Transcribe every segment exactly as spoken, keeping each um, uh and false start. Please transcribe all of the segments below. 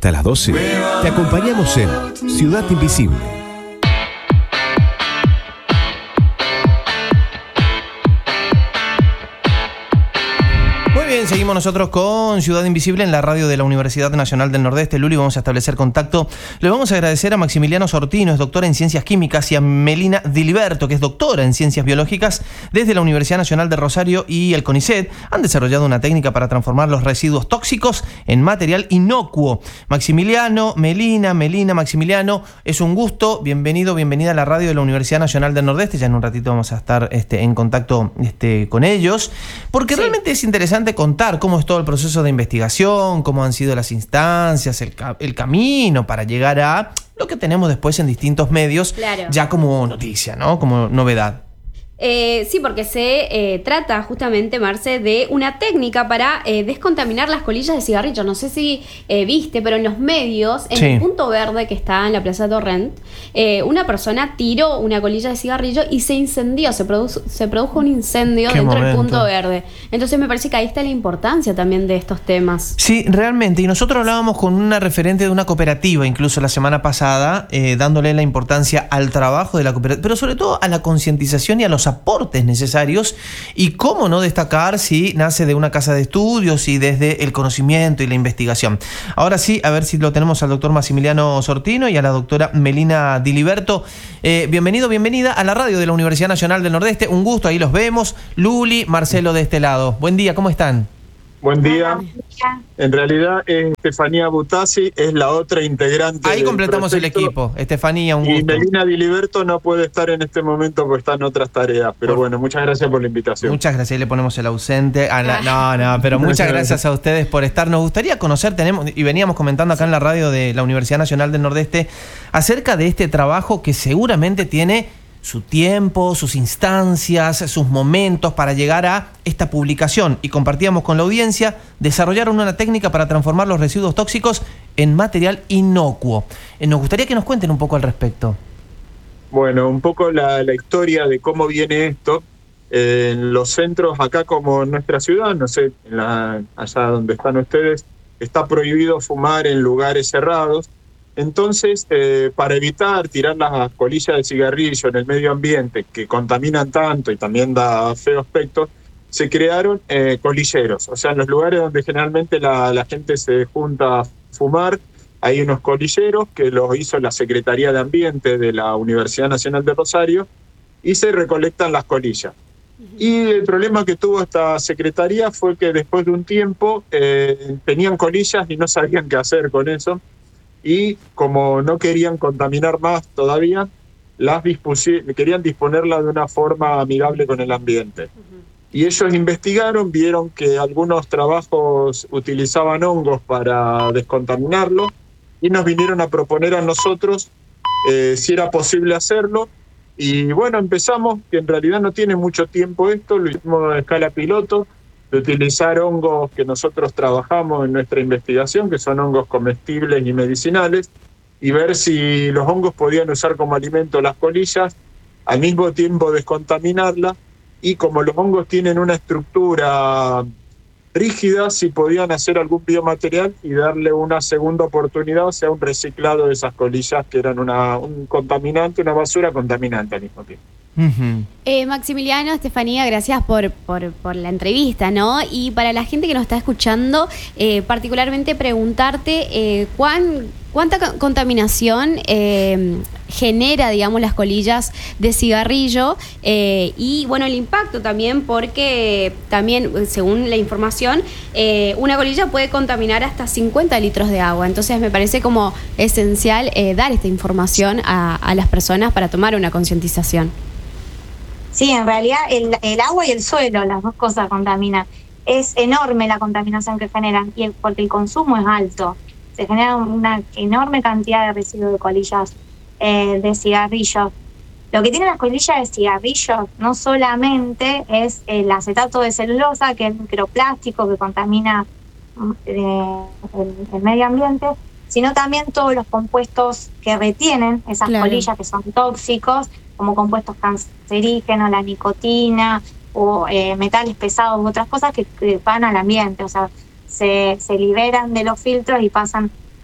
hasta las doce, te acompañamos en Ciudad Invisible. Bien, seguimos nosotros con Ciudad Invisible en la radio de la Universidad Nacional del Nordeste. Luli, vamos a establecer contacto. Le vamos a agradecer a Maximiliano Sortino, es doctor en Ciencias Químicas, y a Melina Diliberto, que es doctora en Ciencias Biológicas desde la Universidad Nacional de Rosario y el CONICET. Han desarrollado una técnica para transformar los residuos tóxicos en material inocuo. Maximiliano, Melina, Melina, Maximiliano, es un gusto. Bienvenido, bienvenida a la radio de la Universidad Nacional del Nordeste. Ya en un ratito vamos a estar este, en contacto este, con ellos, porque sí, realmente es interesante contar cómo es todo el proceso de investigación, cómo han sido las instancias, el, ca- el camino para llegar a lo que tenemos después en distintos medios, claro, ya como noticia, ¿no? Como novedad. Eh, sí, porque se eh, trata justamente, Marce, de una técnica para eh, descontaminar las colillas de cigarrillo. No sé si eh, viste, pero en los medios, en sí, el punto verde que está en la Plaza Torrent, eh, una persona tiró una colilla de cigarrillo y se incendió, se, produ- se produjo un incendio Qué dentro momento. del punto verde. Entonces me parece que ahí está la importancia también de estos temas. Sí, realmente. Y nosotros hablábamos con una referente de una cooperativa, incluso la semana pasada, eh, dándole la importancia al trabajo de la cooperativa, pero sobre todo a la concientización y a los aportes necesarios, y cómo no destacar si nace de una casa de estudios y desde el conocimiento y la investigación. Ahora sí, a ver si lo tenemos al doctor Maximiliano Sortino y a la doctora Melina Diliberto. Eh, bienvenido, bienvenida a la radio de la Universidad Nacional del Nordeste. Un gusto, ahí los vemos. Luli, Marcelo de este lado. Buen día, ¿cómo están? Buen día. En realidad, es Estefanía Butazzi, es la otra integrante. Ahí completamos el equipo. Estefanía, un gusto. Y Melina Diliberto no puede estar en este momento porque está en otras tareas. Pero por... bueno, muchas gracias por la invitación. Muchas gracias. Ahí le ponemos el ausente. A la... No, no, pero muchas gracias a ustedes por estar. Nos gustaría conocer, tenemos y veníamos comentando acá en la radio de la Universidad Nacional del Nordeste acerca de este trabajo que seguramente tiene su tiempo, sus instancias, sus momentos para llegar a esta publicación, y compartíamos con la audiencia, desarrollaron una técnica para transformar los residuos tóxicos en material inocuo. Eh, nos gustaría que nos cuenten un poco al respecto. Bueno, un poco la, la historia de cómo viene esto. Eh, en los centros acá, como en nuestra ciudad, no sé, en la, allá donde están ustedes, está prohibido fumar en lugares cerrados. Entonces, eh, para evitar tirar las colillas de cigarrillo en el medio ambiente, que contaminan tanto y también da feo aspecto, se crearon eh, colilleros. O sea, en los lugares donde generalmente la, la gente se junta a fumar, hay unos colilleros que los hizo la Secretaría de Ambiente de la Universidad Nacional de Rosario, y se recolectan las colillas. Y el problema que tuvo esta secretaría fue que después de un tiempo eh, tenían colillas y no sabían qué hacer con eso. Y como no querían contaminar más todavía, las dispusi- querían disponerla de una forma amigable con el ambiente. Uh-huh. Y ellos investigaron, vieron que algunos trabajos utilizaban hongos para descontaminarlo, y nos vinieron a proponer a nosotros eh, si era posible hacerlo. Y bueno, empezamos, que en realidad no tiene mucho tiempo esto, lo hicimos a escala piloto, de utilizar hongos que nosotros trabajamos en nuestra investigación, que son hongos comestibles y medicinales, y ver si los hongos podían usar como alimento las colillas, al mismo tiempo descontaminarla, y como los hongos tienen una estructura rígida, si podían hacer algún biomaterial y darle una segunda oportunidad, o sea, un reciclado de esas colillas que eran una, un contaminante, una basura contaminante al mismo tiempo. Uh-huh. Eh, Maximiliano, Estefanía, gracias por, por, por la entrevista, ¿no? Y para la gente que nos está escuchando, eh, particularmente preguntarte eh, cuán, cuánta co- contaminación eh, genera, digamos, las colillas de cigarrillo eh, y, bueno, el impacto también, porque también, según la información, eh, una colilla puede contaminar hasta cincuenta litros de agua. Entonces me parece como esencial eh, dar esta información a, a las personas para tomar una concientización. Sí, en realidad el, el agua y el suelo, las dos cosas contaminan. Es enorme la contaminación que generan, y el, porque el consumo es alto. Se genera una enorme cantidad de residuos de colillas eh, de cigarrillos. Lo que tienen las colillas de cigarrillos no solamente es el acetato de celulosa, que es microplástico que contamina eh, el, el medio ambiente, sino también todos los compuestos que retienen esas claro. colillas, que son tóxicos, como compuestos cancerígenos, la nicotina o eh, metales pesados u otras cosas que, que van al ambiente, o sea, se, se liberan de los filtros y pasan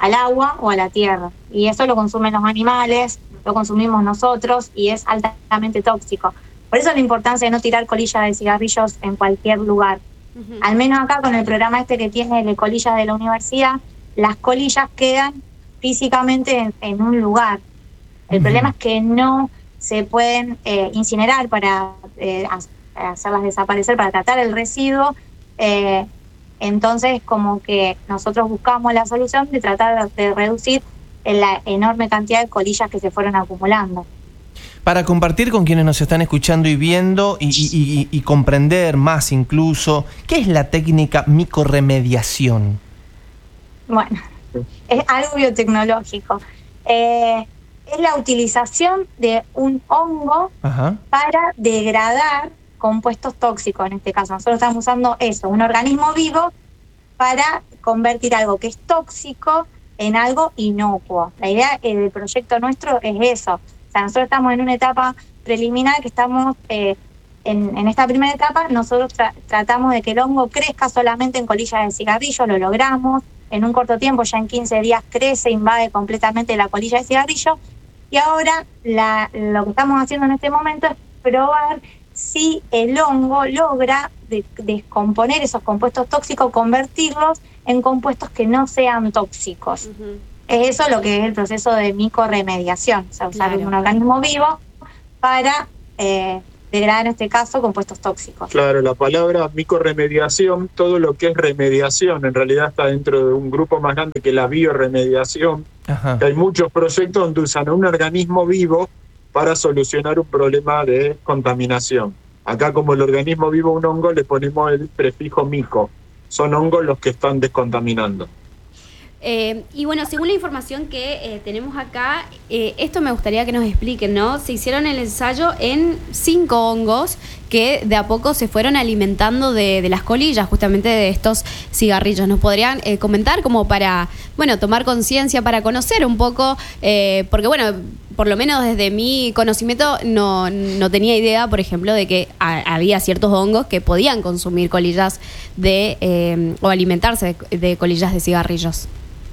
al agua o a la tierra. Y eso lo consumen los animales, lo consumimos nosotros y es altamente tóxico. Por eso la importancia de no tirar colillas de cigarrillos en cualquier lugar. Uh-huh. Al menos acá con el programa este que tiene de colillas de la universidad, las colillas quedan físicamente en, en un lugar. El uh-huh. problema es que no se pueden eh, incinerar para eh, hacerlas desaparecer, para tratar el residuo. Eh, entonces, como que nosotros buscamos la solución de tratar de reducir la enorme cantidad de colillas que se fueron acumulando. Para compartir con quienes nos están escuchando y viendo y, y, y, y comprender más incluso, ¿qué es la técnica micorremediación? Bueno, es algo biotecnológico. Eh, es la utilización de un hongo Ajá. para degradar compuestos tóxicos, en este caso. Nosotros estamos usando eso, un organismo vivo, para convertir algo que es tóxico en algo inocuo. La idea del proyecto nuestro es eso. O sea, nosotros estamos en una etapa preliminar que estamos, eh, en, en esta primera etapa, nosotros tra- tratamos de que el hongo crezca solamente en colillas de cigarrillo, lo logramos. En un corto tiempo, ya en quince días, crece, invade completamente la colilla de cigarrillo. Y ahora la, lo que estamos haciendo en este momento es probar si el hongo logra de, descomponer esos compuestos tóxicos, convertirlos en compuestos que no sean tóxicos. Uh-huh. Es eso lo que es el proceso de micorremediación, o sea, usar claro. un organismo vivo para eh, degradar, en este caso, compuestos tóxicos. Claro, la palabra micorremediación, todo lo que es remediación, en realidad está dentro de un grupo más grande que la bioremediación. Ajá. Que hay muchos proyectos donde usan un organismo vivo para solucionar un problema de contaminación. Acá, como el organismo vivo un hongo, le ponemos el prefijo mico. Son hongos los que están descontaminando. Eh, y bueno, según la información que eh, tenemos acá, eh, esto me gustaría que nos expliquen, ¿no? Se hicieron el ensayo en cinco hongos que de a poco se fueron alimentando de, de las colillas, justamente de estos cigarrillos. ¿Nos podrían eh, comentar como para, bueno, tomar conciencia, para conocer un poco? Eh, porque bueno, por lo menos desde mi conocimiento no, no tenía idea, por ejemplo, de que a, había ciertos hongos que podían consumir colillas de eh, o alimentarse de, de colillas de cigarrillos.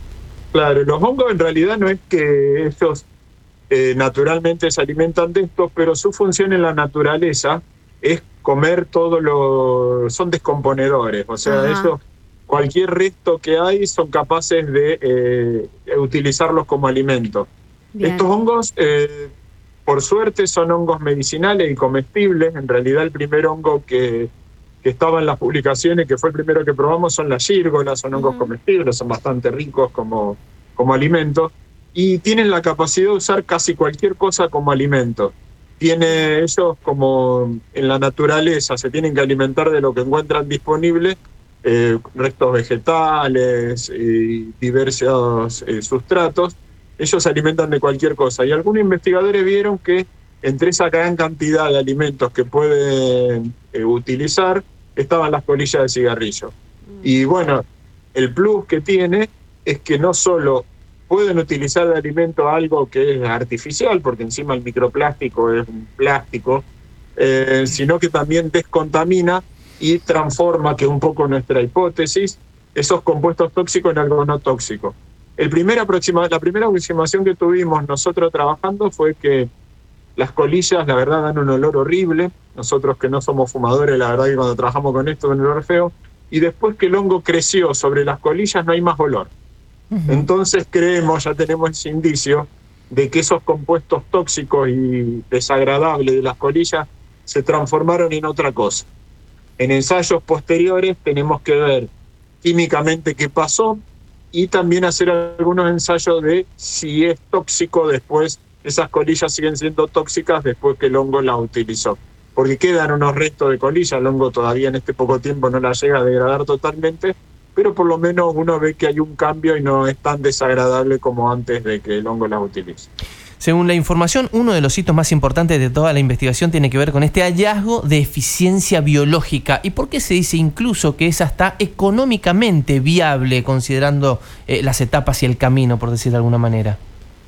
Claro, los hongos en realidad no es que ellos eh, naturalmente se alimentan de estos, pero su función en la naturaleza es comer todo lo... son descomponedores, o sea, Ajá. ellos, cualquier resto que hay son capaces de eh, utilizarlos como alimento. Bien. Estos hongos, eh, por suerte, son hongos medicinales y comestibles. En realidad el primer hongo que, que estaba en las publicaciones, que fue el primero que probamos, son las gírgolas, son hongos uh-huh. comestibles, son bastante ricos como, como alimento, y tienen la capacidad de usar casi cualquier cosa como alimento. Tiene ellos, como en la naturaleza, se tienen que alimentar de lo que encuentran disponible, eh, restos vegetales y diversos eh, sustratos. Ellos se alimentan de cualquier cosa, y algunos investigadores vieron que entre esa gran cantidad de alimentos que pueden eh, utilizar estaban las colillas de cigarrillo. Mm. Y bueno, el plus que tiene es que no solo pueden utilizar de alimento algo que es artificial, porque encima el microplástico es un plástico, eh, sino que también descontamina y transforma, que es un poco nuestra hipótesis, esos compuestos tóxicos en algo no tóxico. El primer aproxima, la primera aproximación que tuvimos nosotros trabajando fue que las colillas, la verdad, dan un olor horrible. Nosotros que no somos fumadores, la verdad que cuando trabajamos con esto, un olor feo. Y después que el hongo creció sobre las colillas, no hay más olor. Uh-huh. Entonces creemos, ya tenemos ese indicio, de que esos compuestos tóxicos y desagradables de las colillas se transformaron en otra cosa. En ensayos posteriores tenemos que ver químicamente qué pasó, y también hacer algunos ensayos de si es tóxico después, esas colillas siguen siendo tóxicas después que el hongo las utilizó. Porque quedan unos restos de colilla, el hongo todavía en este poco tiempo no la llega a degradar totalmente, pero por lo menos uno ve que hay un cambio y no es tan desagradable como antes de que el hongo las utilice. Según la información, uno de los hitos más importantes de toda la investigación tiene que ver con este hallazgo de eficiencia biológica. ¿Y por qué se dice incluso que es hasta económicamente viable, considerando eh, las etapas y el camino, por decir de alguna manera?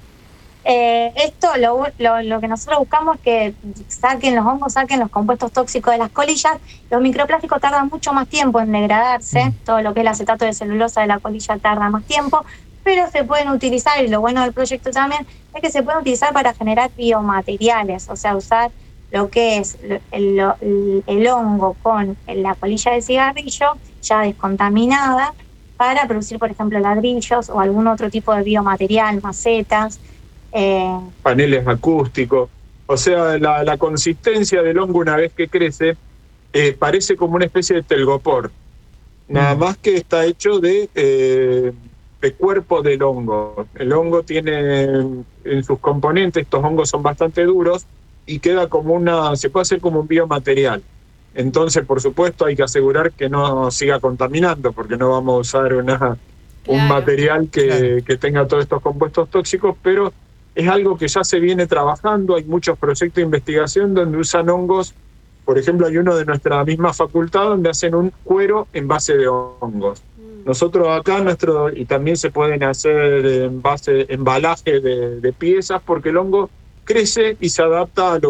Eh, esto, lo, lo, lo que nosotros buscamos es que saquen los hongos, saquen los compuestos tóxicos de las colillas. Los microplásticos tardan mucho más tiempo en degradarse, mm. todo lo que es el acetato de celulosa de la colilla tarda más tiempo, pero se pueden utilizar, y lo bueno del proyecto también es que se pueden utilizar para generar biomateriales, o sea, usar lo que es el, el, el hongo con la colilla de cigarrillo ya descontaminada para producir, por ejemplo, ladrillos o algún otro tipo de biomaterial, macetas. Eh, paneles acústicos. O sea, la, la consistencia del hongo una vez que crece eh, parece como una especie de telgopor. Nada más que está hecho de, eh, de cuerpo del hongo. El hongo tiene en sus componentes, estos hongos son bastante duros y queda como una, se puede hacer como un biomaterial. Entonces, por supuesto, hay que asegurar que no siga contaminando, porque no vamos a usar una, claro. un material que, claro. que tenga todos estos compuestos tóxicos, pero es algo que ya se viene trabajando. Hay muchos proyectos de investigación donde usan hongos. Por ejemplo, hay uno de nuestra misma facultad donde hacen un cuero en base de hongos. Nosotros acá, nuestro y también se pueden hacer en base embalaje de, de piezas, porque el hongo crece y se adapta a lo